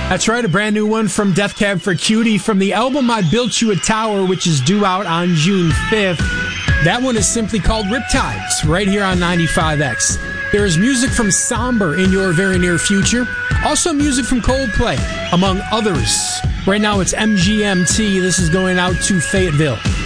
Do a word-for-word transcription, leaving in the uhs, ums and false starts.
That's right, a brand new one from Death Cab for Cutie from the album I Built You a Tower, which is due out on June fifth. That one is simply called Riptides, right here on ninety-five X. There is music from Somber in your very near future. Also music from Coldplay, among others. Right now it's M G M T. This is going out to Fayetteville.